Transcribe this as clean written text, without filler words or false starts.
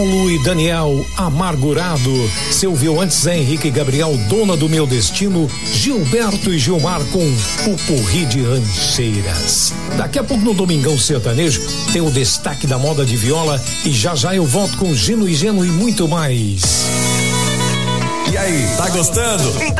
Paulo e Daniel, Amargurado. Você ouviu antes Zé Henrique e Gabriel, Dona do Meu Destino, Gilberto e Gilmar com Pupurri de Rancheiras. Daqui a pouco no Domingão Sertanejo tem o destaque da moda de viola e já eu volto com Gino e Geno e muito mais. E aí, tá gostando? Então